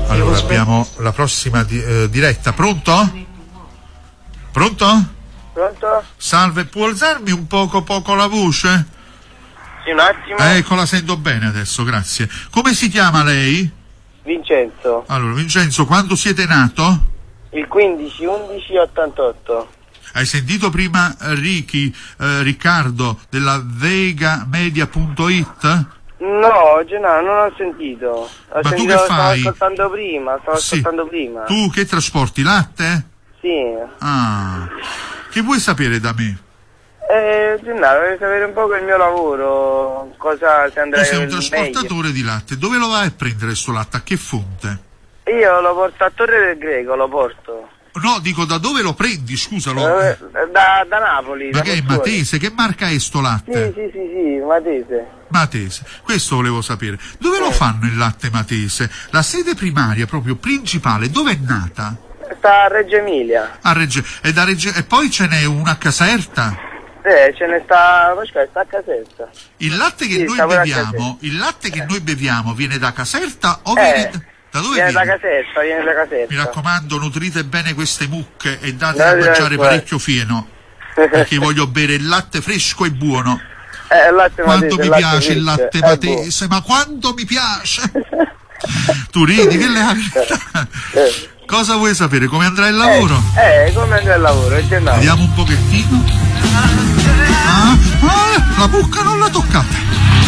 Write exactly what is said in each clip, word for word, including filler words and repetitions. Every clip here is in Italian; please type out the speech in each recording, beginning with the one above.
Allora abbiamo la prossima di, eh, diretta. Pronto? Pronto? Pronto? Salve, può alzarmi un poco poco la voce? Sì, un attimo. Ecco, la sento bene adesso, grazie. Come si chiama lei? Vincenzo. Allora, Vincenzo, quando siete nato? Il quindici undici ottantotto. Hai sentito prima Ricky, eh, Riccardo della vegamedia punto it? No, Gennaro, non ho sentito. Ho Ma tu sentito, che fai? Stavo ascoltando prima, stavo Sì. ascoltando prima. Tu che trasporti, latte? Sì. Ah, che vuoi sapere da me? Eh, Gennaro, vorrei sapere un po' il mio lavoro, cosa si andrà Tu sei un meglio. trasportatore di latte, dove lo vai a prendere sto latte? A che fonte? Io lo porto a Torre del Greco, lo porto. No, dico da dove lo prendi, scusalo. Eh, da, da Napoli. Ma da che è Pozzuoli. Matese? Che marca è sto Sì, latte? sì, sì, sì, Matese. Matese, questo volevo sapere. Dove lo Eh. fanno il latte Matese? La sede primaria, proprio principale, dove è nata? Sta a Reggio Emilia. A Regge... e, da Regge... e poi ce n'è una a Caserta? Eh, ce ne sta, cioè, sta a Caserta. Il latte che Sì, noi sta pure a beviamo, Caserta. il latte che noi beviamo viene da Caserta o Eh, viene da... da dove viene viene? da Caserta, viene da Caserta. Mi raccomando, nutrite bene queste mucche e date No, a no, mangiare no, parecchio fieno, perché voglio bere il latte fresco e buono. Eh, il latte Quanto Matese, mi latte piace il fresco, latte è Matese, ma quanto mi piace! Tu ridi, che le ha Eh. Cosa vuoi sapere? Come andrà il lavoro? Eh, eh, come andrà il lavoro? È Gennaro. Vediamo un pochettino. Ah, ah, la bucca non l'ha toccata.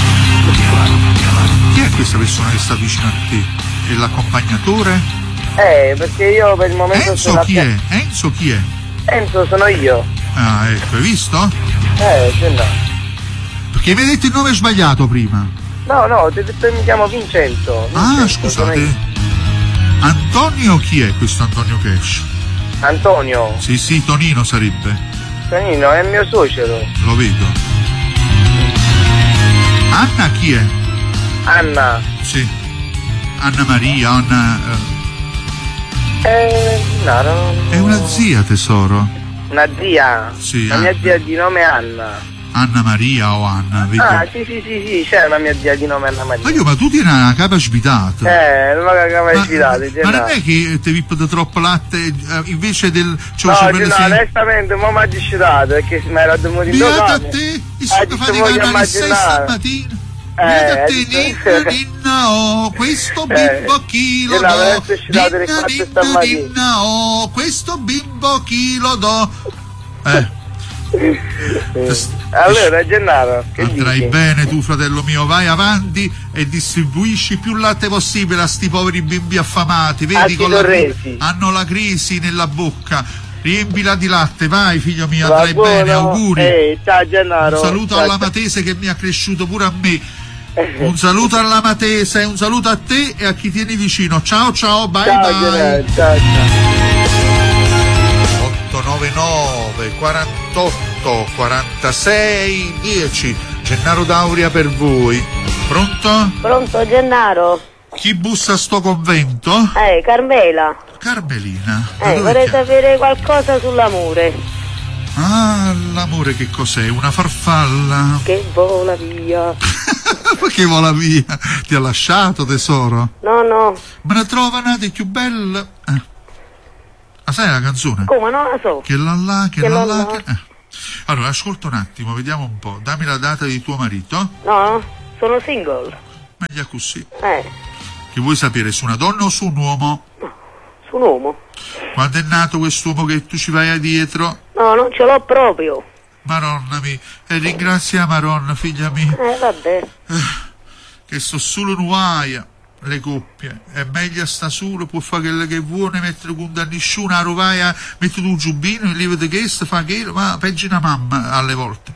Chi è questa persona che sta vicino a te? È l'accompagnatore? Eh, perché io per il momento Enzo sono chi a- è? Enzo chi è? Enzo sono io. Ah, ecco, hai visto? Eh, Gennaro. Perché mi hai detto il nome sbagliato prima. No, no, ti ho detto che mi chiamo Vincenzo. Ah, Vincenzo, sono io. scusate. Antonio chi è questo Antonio Cash? Antonio. Sì, sì, Tonino sarebbe. Tonino, è il mio suocero. Lo vedo. Anna chi è? Anna. Sì. Anna Maria, Anna... eh, Eh, Gennaro. è una zia, tesoro. Una zia. Sì, La mia Anna. zia di nome è Anna. Anna Maria o Anna, vedo. Ah, sì, sì, sì, sì, c'è una mia zia di nome Anna Maria. Ma io, ma tu tieni una capa svitata. Eh, non la cagava ma, sfidate, ma non è che ti vippate troppo latte eh, invece del... Cioè, No, cioè, no, quelle sei- onestamente, mo' mi ha discitato perché mi era venuto in Beata a due te, il Ah, sud ti fatica voglio alle sei immaginare. stamattina. Eh, Beata a te, eh, ninna, ninna, oh, questo Eh, bimbo chi lo io do? l'avevo scitato alle Ninna, quattro ninna, stamattina. ninna, oh, questo bimbo chi lo do? Eh. Allora, Gennaro, che Andrai dici? bene tu, fratello mio, vai avanti e distribuisci più latte possibile a sti poveri bimbi affamati, vedi, Alti con la, torresi. hanno la crisi nella bocca, riempila di latte, vai figlio mio, Va andrai bene, buono. auguri. Eh, ciao Gennaro. Un saluto Ciao, alla ciao. Matese che mi ha cresciuto pure a me. Un saluto alla Matese, un saluto a te e a chi tieni vicino. Ciao ciao, bye Ciao bye. Gennaro, ciao ciao. ottocentonovantanove quarantotto quarantasei dieci. Gennaro Dauria per voi. Pronto? Pronto Gennaro? Chi bussa a sto convento? Eh, Carmela. Carmelina. Da Eh, dove vorrei chiami? sapere qualcosa sull'amore. Ah, l'amore che cos'è? Una farfalla? Che vola via. Perché vola via? Ti ha lasciato, tesoro? No, no. Me ne trova una di più belle. Eh. Ah, sai la canzone? Come non la so? Che la là, che, Che la la là, là. che... Eh. Allora, ascolta un attimo, vediamo un po'. Dammi la data di tuo marito. No, sono single. Meglio così. Eh, Che vuoi sapere, su una donna o su un uomo? su un uomo. Quando è nato quest'uomo che tu ci vai dietro? No, non ce l'ho proprio. Maronna mi, e ringrazia Maronna, figlia mia, Eh, vabbè. che sto solo in uaia, le coppie. È meglio sta solo, può fare quello che vuole, mettere con da nessuno, a rovaia, mette tu un giubbino, il livro di questo, fa che, ma peggio una mamma alle volte.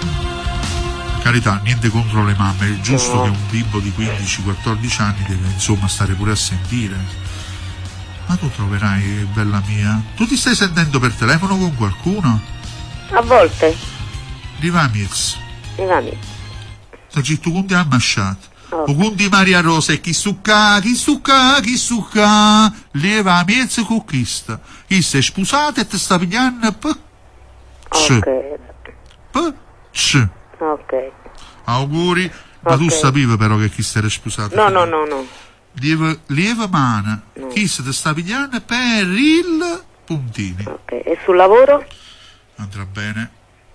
Carità, niente contro le mamme, è giusto No. che un bimbo di quindici quattordici anni deve insomma stare pure a sentire. Ma tu troverai, bella mia, tu ti stai sentendo per telefono con qualcuno? A volte. Rivamiz, Ivani. sta gitto con te ammasciato. Oh. O con di Maria Rosa e chi succa, chi succa, chi succa, leva mezzo con questa. Chi si è sposato e ti sta pigliando p. C. Ok. P. C. Ok. Auguri, ma tu Ok. sapevi però che chi si era sposato? No, no, no, no. lieve, lieve mana, Mm. chi se te sta pigliando per il puntini. Ok, e sul lavoro? Andrà bene.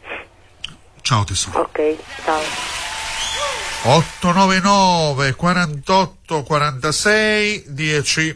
Ciao tesoro. Ok, ciao. ottocentonovantanove quarantotto quarantasei dieci.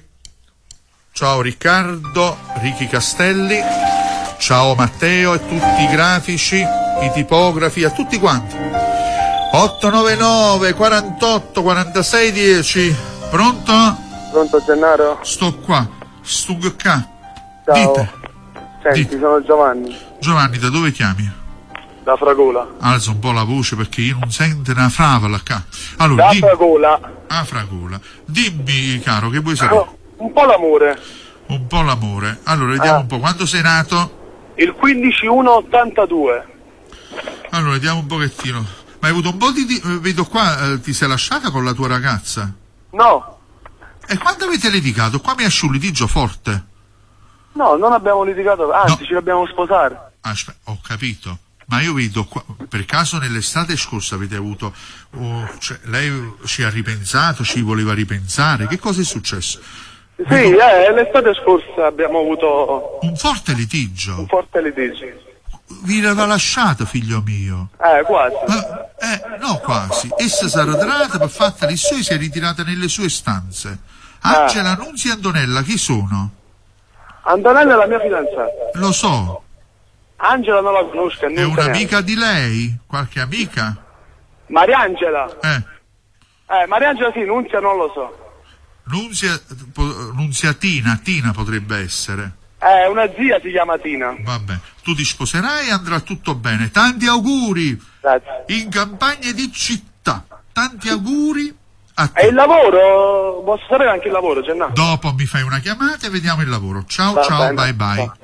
Ciao Riccardo, Ricky Castelli, ciao Matteo e tutti i grafici, i tipografi, a tutti quanti. ottocentonovantanove quarantotto quarantasei dieci. Pronto? Pronto Gennaro? Sto qua, sto qua. Ciao. Dite, Senti, Dite. sono Giovanni, Giovanni, da dove chiami? da Fragola. Alza un po' la voce perché io non sento una fravola qua. Allora, Da dimmi, Fragola. ah, Fragola, dimmi caro, che vuoi sapere? Oh, un po' l'amore. Un po' l'amore. Allora, vediamo Ah. un po'. Quando sei nato? Il quindici uno ottantadue. Allora, vediamo un pochettino. Ma hai avuto un po' di... di- eh, vedo qua, eh, ti sei lasciata con la tua ragazza? No, E quando avete litigato? Qua mi esce un litigio forte. no, non abbiamo litigato, anzi No. ci dobbiamo sposare. Aspetta, ho capito. Ma io vedo qua, per caso nell'estate scorsa avete avuto... oh, cioè, lei ci ha ripensato, ci voleva ripensare. Che cosa è successo? Sì, eh, l'estate scorsa abbiamo avuto Un forte un litigio. forte litigio. Vi aveva lasciato, figlio mio. Eh, quasi. Ma, eh, no, quasi. Essa si è arretrata per fatta i suoi, si è ritirata nelle sue stanze. Angela, Nunzia e Antonella, chi sono? Antonella è la mia fidanzata. Lo so. Angela non la conosco, È non un'amica di lei? Qualche amica? Mariangela. Eh, Eh, Mariangela sì, Nunzia non lo so. Nunzia, po- Nunziatina, Tina potrebbe essere. Eh, una zia si chiama Tina. Vabbè, tu ti sposerai e andrà tutto bene. Tanti auguri Grazie. in campagne di città. Tanti auguri a E il te. lavoro? Posso sapere anche il lavoro, Gennaro? Dopo mi fai una chiamata e vediamo il lavoro. Ciao, Va ciao, bene. bye bye. Va.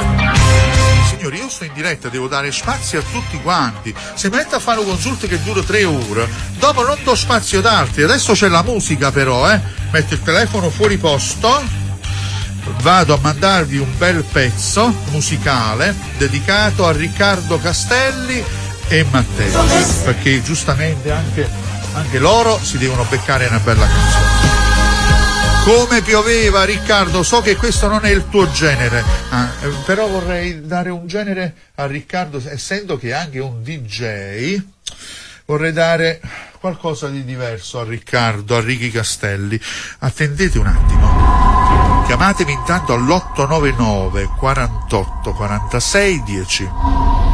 Signori, io sto in diretta, devo dare spazio a tutti quanti. Se mi metto a fare un consulto che dura tre ore, dopo non do spazio ad altri. Adesso c'è la musica però, eh. Metto il telefono fuori posto, vado a mandarvi un bel pezzo musicale dedicato a Riccardo Castelli e Matteo, perché giustamente anche, anche loro si devono beccare una bella canzone. Come pioveva, Riccardo, so che questo non è il tuo genere, ah, eh, però vorrei dare un genere a Riccardo, essendo che è anche un D J, vorrei dare qualcosa di diverso a Riccardo, a Ricky Castelli. Attendete un attimo, chiamatemi intanto all'otto nove nove quarantotto quarantasei dieci.